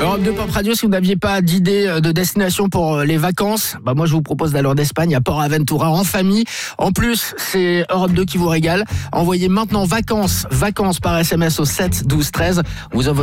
Europe 2 Pop Radio, si vous n'aviez pas d'idée de destination pour les vacances, moi je vous propose d'aller en Espagne, à Port Aventura, en famille. En plus, c'est Europe 2 qui vous régale. Envoyez maintenant vacances par SMS au 7 12 13. Vous